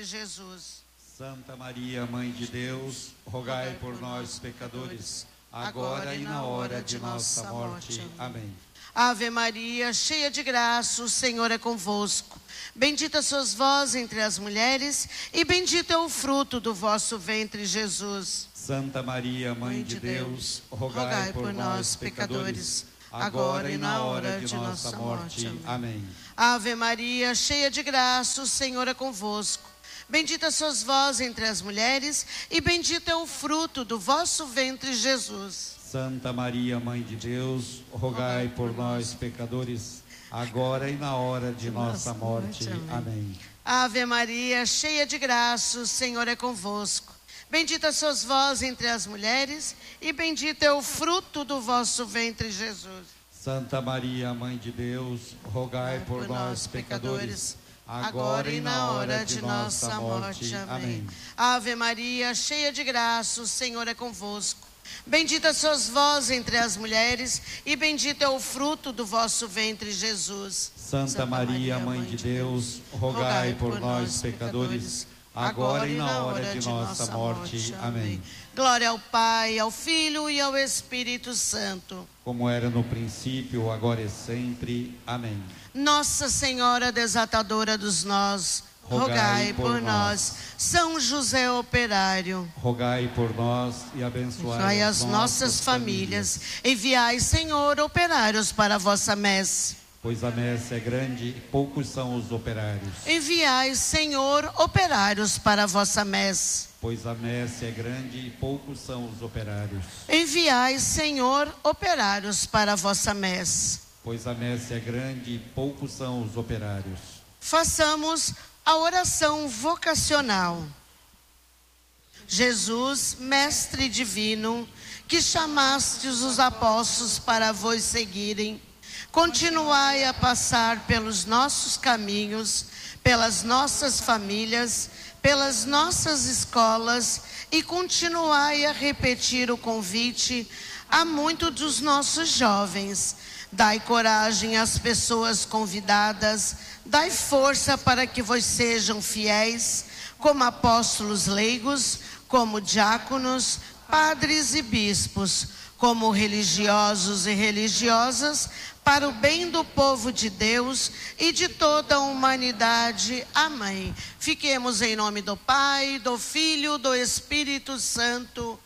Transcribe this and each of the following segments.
ventre Jesus. Santa Maria, Mãe de Deus, rogai por nós, pecadores, agora e na hora de nossa morte. Amém. Ave Maria, cheia de graça, o Senhor é convosco. Bendita sois vós entre as mulheres, e bendito é o fruto do vosso ventre, Jesus. Santa Maria, Mãe de Deus, rogai por nós, pecadores, agora e na hora de nossa morte. Amém. Ave Maria, cheia de graça, o Senhor é convosco. Bendita sois vós entre as mulheres, e bendito é o fruto do vosso ventre, Jesus. Santa Maria, Mãe de Deus, rogai por nós, pecadores, agora e na hora de nossa morte. Amém. Ave Maria, cheia de graça, o Senhor é convosco. Bendita sois vós entre as mulheres, e bendito é o fruto do vosso ventre, Jesus. Santa Maria, Mãe de Deus, rogai por nós, pecadores, agora e na hora de nossa morte. Amém. Ave Maria, cheia de graça, o Senhor é convosco. Bendita sois vós entre as mulheres, e bendito é o fruto do vosso ventre, Jesus. Santa Maria, Mãe de Deus, rogai por nós, pecadores, agora e na hora de nossa morte. Amém. Glória ao Pai, ao Filho e ao Espírito Santo. Como era no princípio, agora e sempre. Amém. Nossa Senhora desatadora dos nós, rogai por nós. São José Operário, rogai por nós e abençoai as nossas famílias. Enviai, Senhor, operários para a vossa messe. Pois a messe é grande e poucos são os operários. Enviai, Senhor, operários para a vossa messe. Pois a messe é grande e poucos são os operários. Enviai, Senhor, operários para a vossa messe. Pois a messe é grande e poucos são os operários. Façamos a oração vocacional. Jesus, Mestre Divino, que chamastes os apóstolos para vos seguirem, continuai a passar pelos nossos caminhos, pelas nossas famílias, pelas nossas escolas, e continuai a repetir o convite a muitos dos nossos jovens. Dai coragem às pessoas convidadas, dai força para que vos sejam fiéis, como apóstolos leigos, como diáconos, padres e bispos, como religiosos e religiosas, para o bem do povo de Deus e de toda a humanidade. Amém. Fiquemos em nome do Pai, do Filho, do Espírito Santo.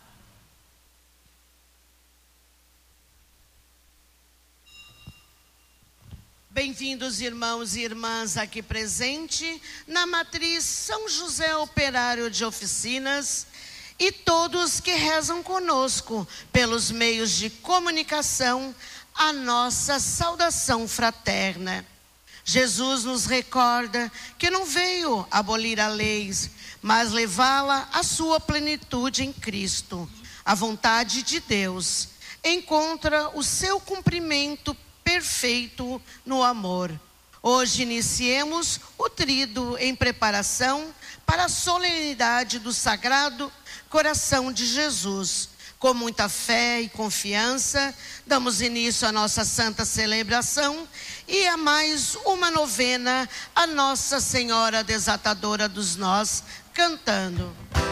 Bem-vindos, irmãos e irmãs, aqui presente na matriz São José Operário de Oficinas, e todos que rezam conosco pelos meios de comunicação, a nossa saudação fraterna. Jesus nos recorda que não veio abolir a lei, mas levá-la à sua plenitude em Cristo. A vontade de Deus encontra o seu cumprimento perfeito no amor. Hoje iniciemos o tríduo em preparação para a solenidade do Sagrado Coração de Jesus. Com muita fé e confiança, damos início à nossa santa celebração e a mais uma novena a Nossa Senhora Desatadora dos Nós, cantando.